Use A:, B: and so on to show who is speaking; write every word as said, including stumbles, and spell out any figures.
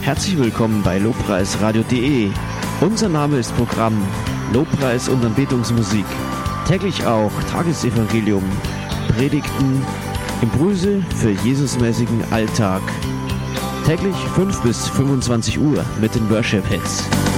A: Herzlich willkommen bei lobpreisradio punkt de. Unser Name ist Programm Lobpreis und Anbetungsmusik. Täglich auch Tagesevangelium, Predigten, Impulse für Jesusmäßigen Alltag. Täglich fünf bis fünfundzwanzig Uhr mit den Worship Hits.